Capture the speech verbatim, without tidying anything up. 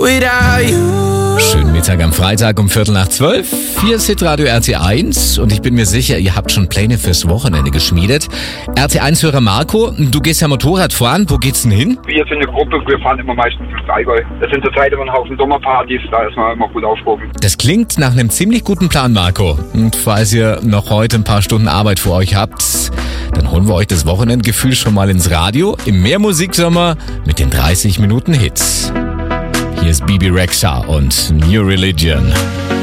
without you. Schönen Mittag am Freitag um Viertel nach zwölf. Hier ist Hitradio R T eins und ich bin mir sicher, ihr habt schon Pläne fürs Wochenende geschmiedet. R T eins-Hörer Marco, du gehst ja Motorrad fahren. Wo geht's denn hin? Wir sind eine Gruppe, wir fahren immer meistens ins Allgäu. Das sind zurzeit immer ein Haufen Sommerpartys, da ist man immer gut aufgehoben. Das klingt nach einem ziemlich guten Plan, Marco. Und falls ihr noch heute ein paar Stunden Arbeit vor euch habt, dann holen wir euch das Wochenendgefühl schon mal ins Radio im Mehrmusiksommer mit den dreißig Minuten Hits. Hier ist Bibi Rexha und New Religion.